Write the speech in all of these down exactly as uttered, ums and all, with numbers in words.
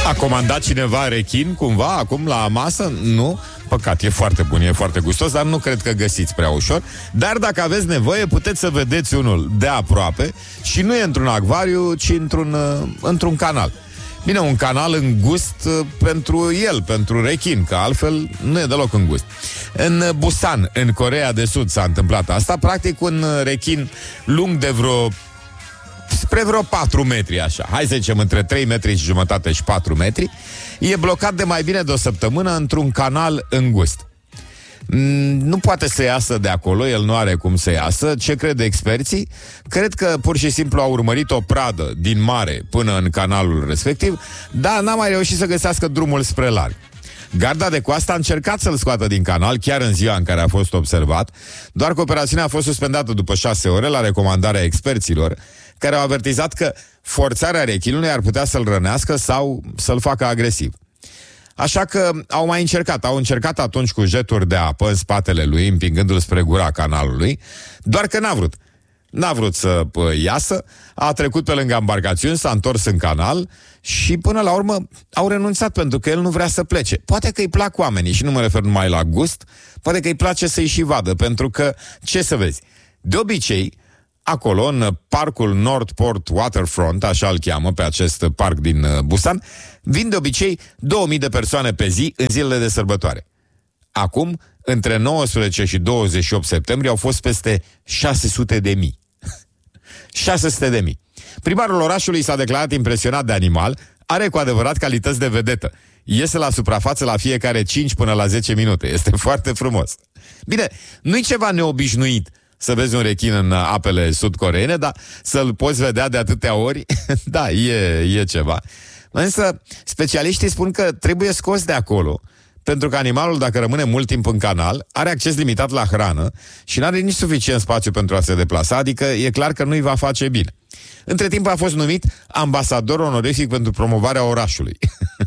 A comandat cineva rechin cumva acum la masă? Nu? Păcat, e foarte bun, e foarte gustos, dar nu cred că găsiți prea ușor. Dar dacă aveți nevoie, puteți să vedeți unul de aproape. Și nu e într-un acvariu, ci într-un, într-un canal. Bine, un canal îngust pentru el, pentru rechin, că altfel nu e deloc îngust. În Busan, în Coreea de Sud, s-a întâmplat asta. Practic un rechin lung de vreo spre vreo patru metri, așa. Hai să zicem între trei metri și jumătate și patru metri. E blocat de mai bine de o săptămână într-un canal îngust. Nu poate să iasă de acolo, el nu are cum să iasă. Ce cred experții? Cred că pur și simplu a urmărit o pradă din mare până în canalul respectiv, dar n-a mai reușit să găsească drumul spre larg. Garda de coastă a încercat să-l scoată din canal chiar în ziua în care a fost observat, doar că operațiunea a fost suspendată după șase ore la recomandarea experților, care au avertizat că forțarea rechinului ar putea să-l rănească sau să-l facă agresiv. Așa că au mai încercat, au încercat atunci cu jeturi de apă în spatele lui, împingându-l spre gura canalului, doar că n-a vrut. N-a vrut să iasă, a trecut pe lângă embarcațiuni, s-a întors în canal și până la urmă au renunțat pentru că el nu vrea să plece. Poate că îi plac oamenii și nu mă refer numai la gust, poate că îi place să-i și vadă, pentru că, ce să vezi, de obicei, acolo, în parcul Northport Waterfront, așa îl cheamă, pe acest parc din Busan, vin de obicei două mii de persoane pe zi în zilele de sărbătoare. Acum, între nouăsprezece și douăzeci și opt septembrie, au fost peste șase sute de mii. șase sute de mii. Primarul orașului s-a declarat impresionat de animal, are cu adevărat calități de vedetă. Iese la suprafață la fiecare cinci până la zece minute. Este foarte frumos. Bine, nu-i ceva neobișnuit să vezi un rechin în apele sud-coreene, dar să-l poți vedea de atâtea ori, da, e, e ceva. Însă, specialiștii spun că trebuie scos de acolo, pentru că animalul, dacă rămâne mult timp în canal, are acces limitat la hrană și nu are nici suficient spațiu pentru a se deplasa, adică e clar că nu-i va face bine. Între timp a fost numit ambasador onorific pentru promovarea orașului.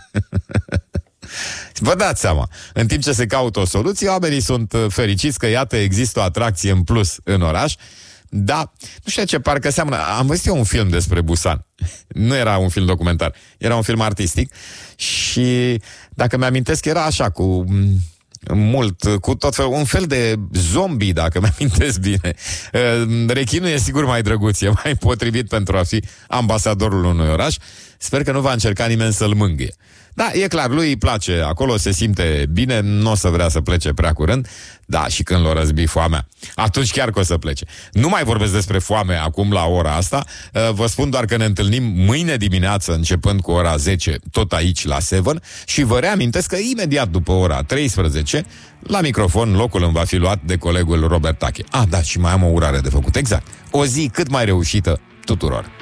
Vă dați seama, în timp ce se caută o soluție, oamenii sunt fericiți că, iată, există o atracție în plus în oraș. Da, nu știu ce, parcă seamănă. Am văzut eu un film despre Busan. Nu era un film documentar, era un film artistic. Și dacă mi-amintesc, era așa, cu mult, cu tot fel, un fel de zombie, dacă mi-amintesc bine. Rechinul e sigur mai drăguț, e mai potrivit pentru a fi ambasadorul unui oraș. Sper că nu va încerca nimeni să-l mângâie. Da, e clar, lui îi place, acolo se simte bine, nu o să vrea să plece prea curând. Da, și când l-o răzbi foamea, atunci chiar că o să plece. Nu mai vorbesc despre foame acum la ora asta. Vă spun doar că ne întâlnim mâine dimineață, începând cu ora zece, tot aici la Seven. Și vă reamintesc că imediat după ora treisprezece, la microfon, locul îmi va fi luat de colegul Robert Tache. Ah, da, și mai am o urare de făcut, exact. O zi cât mai reușită tuturor.